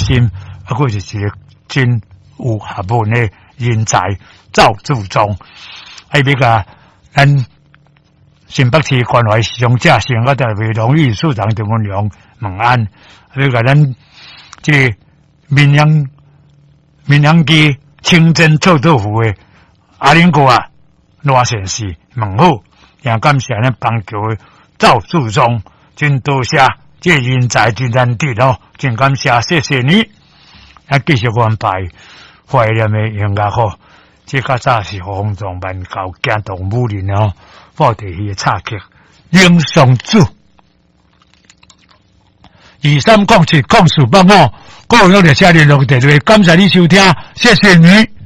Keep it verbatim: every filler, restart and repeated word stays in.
心，啊，佫是一个真有学问的人才赵志忠，还要甲咱新北市关怀市长嘉诚，啊，台北荣誉市长陈文良问安，还要甲咱这个闽阳闽阳区清真臭豆腐的阿玲哥啊，罗先生问好，也感谢咱邦桥的赵志忠，真多谢这人才真难得哦，真感谢，谢谢你，啊，继续安排怀念的音乐吼。这较早是红中万高行动武林哦，报地戏的插曲《英雄主》。二三讲七讲四八五，各有六的下联落地位，感谢你收听，谢谢你。